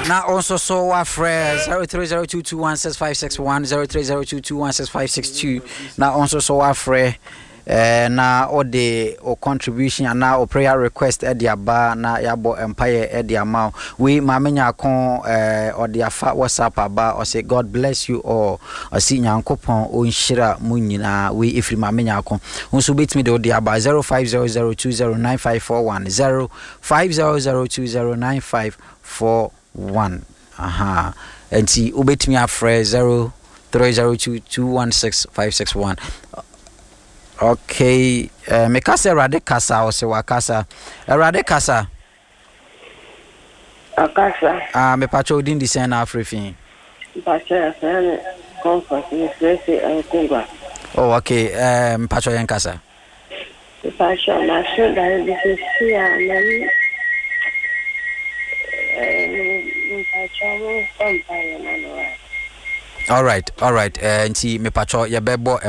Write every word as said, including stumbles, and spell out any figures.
Now also so our friends zero three zero two two one six five six one zero three zero two two one six five six two. Now also so our friend Uh, na all the or contribution and now prayer request at the aba na yabo empire at the amount we mamenya kon uh, or the afa WhatsApp aba or say God bless you all or see nyankopon o nshira mu nyina we ifri mamenya kon unso betimi de the aba zero five zero zero two zero nine five four one zero five zero zero two zero nine five four one. Aha enti obetimi afre zero three zero two two one six five six one. Okay, uh, me kasa Rade Kasa o se wakasa. Rade Kasa. Akasa. Ah, me pacho din di sen Afrifin. Pacho sen comfort ni sese Antigua. Oh, okay. Um, pacho yen kasa. Pacho na so da di sese anani. Eh, pacho mo kompa yana no. All right, all right. Uh, nti me pacho ye bebo